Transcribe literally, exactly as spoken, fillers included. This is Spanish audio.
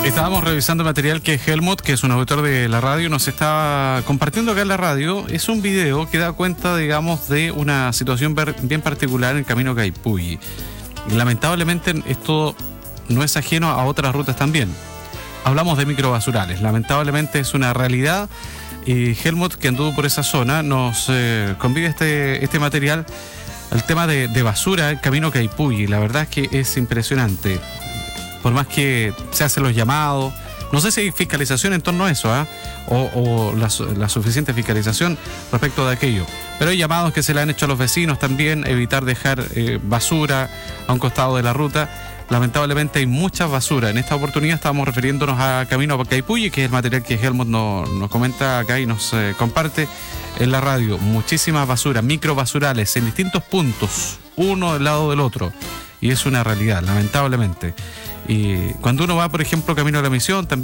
Estábamos revisando material que Helmut, que es un autor de la radio, nos está compartiendo acá en la radio. Es un video que da cuenta, digamos, de una situación bien particular en el camino Caipuyi. Lamentablemente esto no es ajeno a otras rutas también. Hablamos de microbasurales. Lamentablemente es una realidad. Y Helmut, que anduvo por esa zona, nos eh, convide este, este material al tema de, de basura en camino Caipuyi. La verdad es que es impresionante. Por más que se hacen los llamados, no sé si hay fiscalización en torno a eso, ¿eh? o, o la, la suficiente fiscalización respecto de aquello. Pero hay llamados que se le han hecho a los vecinos también, evitar dejar eh, basura a un costado de la ruta. Lamentablemente hay mucha basura. En esta oportunidad estábamos refiriéndonos a Camino Caipuyi, que es el material que Helmut nos, nos comenta acá y nos eh, comparte en la radio. Muchísima basura, microbasurales en distintos puntos, uno del lado del otro. Y es una realidad, lamentablemente. Y cuando uno va, por ejemplo, camino a la misión, también